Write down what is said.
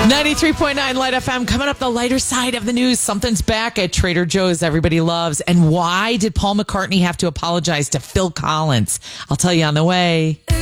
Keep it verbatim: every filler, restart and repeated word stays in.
ninety-three point nine Light F M. Coming up the lighter side of the news. Something's back at Trader Joe's everybody loves. And why did Paul McCartney have to apologize to Phil Collins? I'll tell you on the way.